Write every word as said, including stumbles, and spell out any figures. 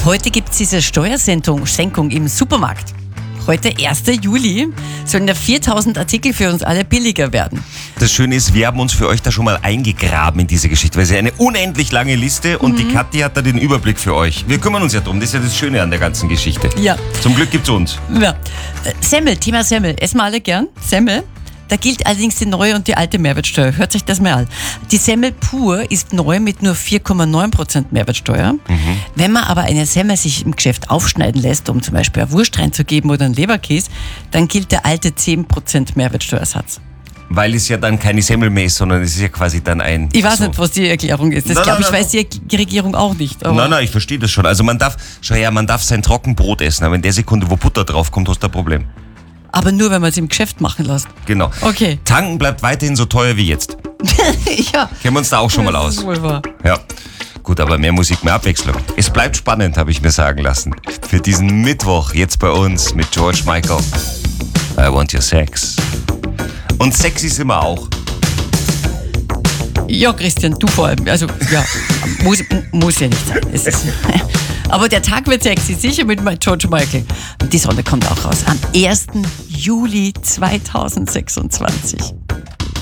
Heute gibt es diese Steuersenkung Senkung im Supermarkt. Heute, erster Juli, sollen ja viertausend Artikel für uns alle billiger werden. Das Schöne ist, wir haben uns für euch da schon mal eingegraben in diese Geschichte, weil es ist ja eine unendlich lange Liste und mhm. die Kathi hat da den Überblick für euch. Wir kümmern uns ja drum, das ist ja das Schöne an der ganzen Geschichte. Ja. Zum Glück gibt's uns. Ja. Semmel, Thema Semmel. Essen wir alle gern? Semmel. Da gilt allerdings die neue und die alte Mehrwertsteuer. Hört sich das mal an. Die Semmel pur ist neu mit nur vier Komma neun Prozent Mehrwertsteuer. Mhm. Wenn man aber eine Semmel sich im Geschäft aufschneiden lässt, um zum Beispiel eine Wurst reinzugeben oder einen Leberkäse, dann gilt der alte zehn Prozent Mehrwertsteuersatz. Weil es ja dann keine Semmel mehr ist, sondern es ist ja quasi dann ein... Ich weiß so. nicht, was die Erklärung ist. Das glaube ich, weiß die, die Regierung auch nicht. Aber nein, nein, ich verstehe das schon. Also man darf, schau her, man darf sein Trockenbrot essen, aber in der Sekunde, wo Butter draufkommt, hast du ein Problem. Aber nur, wenn man es im Geschäft machen lässt. Genau. Okay. Tanken bleibt weiterhin so teuer wie jetzt. Ja. Kennen wir uns da auch schon mal aus. Das ist wohl wahr. Ja. Gut, aber mehr Musik, mehr Abwechslung. Es bleibt spannend, habe ich mir sagen lassen. Für diesen Mittwoch jetzt bei uns mit George Michael. I want your sex. Und sexy sind wir auch. Ja, Christian, du vor allem. Also, ja, muss, muss ja nicht sein. Es ist, aber der Tag wird sexy, sicher mit George Michael. Und die Sonne kommt auch raus am ersten Juli zweitausendsechsundzwanzig.